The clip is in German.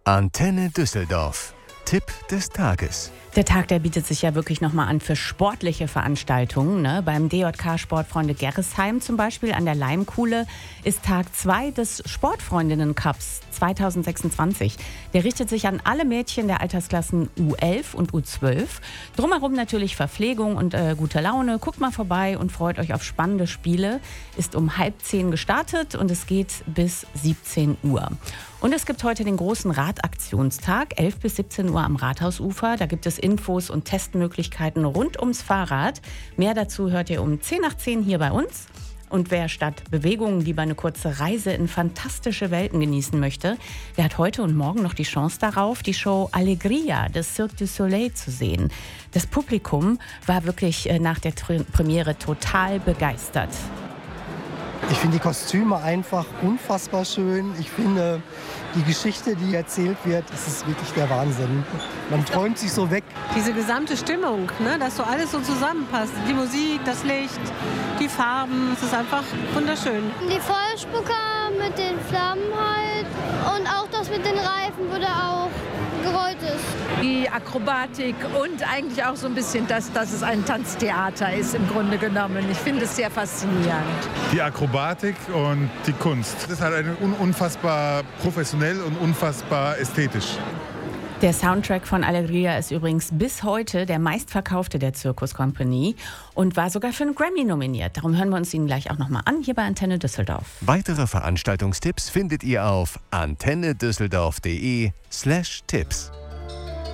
Antenne Düsseldorf. Tipp des Tages. Der Tag, der bietet sich ja wirklich nochmal an für sportliche Veranstaltungen. Ne? Beim DJK Sportfreunde Gerresheim zum Beispiel an der Leimkuhle ist Tag 2 des Sportfreundinnen-Cups 2026. Der richtet sich an alle Mädchen der Altersklassen U11 und U12. Drumherum natürlich Verpflegung und gute Laune. Guckt mal vorbei und freut euch auf spannende Spiele. Ist um 9:30 gestartet und es geht bis 17 Uhr. Und es gibt heute den großen Radaktionstag, 11 bis 17 Uhr am Rathausufer. Da gibt es Infos und Testmöglichkeiten rund ums Fahrrad. Mehr dazu hört ihr um 10:10 hier bei uns. Und wer statt Bewegungen lieber eine kurze Reise in fantastische Welten genießen möchte, der hat heute und morgen noch die Chance darauf, die Show Alegria des Cirque du Soleil zu sehen. Das Publikum war wirklich nach der Premiere total begeistert. Ich finde die Kostüme einfach unfassbar schön. Ich finde die Geschichte, die erzählt wird, das ist wirklich der Wahnsinn. Man träumt sich so weg. Diese gesamte Stimmung, ne, dass so alles so zusammenpasst. Die Musik, das Licht, die Farben, es ist einfach wunderschön. Die Feuerspucker mit den Flammen halt und auch das mit den Reifen, wo der auch gerollt ist. Die Akrobatik und eigentlich auch so ein bisschen, dass es ein Tanztheater ist im Grunde genommen. Ich finde es sehr faszinierend. Die Akrobatik und die Kunst. Das ist halt unfassbar professionell und unfassbar ästhetisch. Der Soundtrack von Alegria ist übrigens bis heute der meistverkaufte der Zirkuskompanie und war sogar für einen Grammy nominiert. Darum hören wir uns ihn gleich auch nochmal an, hier bei Antenne Düsseldorf. Weitere Veranstaltungstipps findet ihr auf antennedüsseldorf.de/Tipps.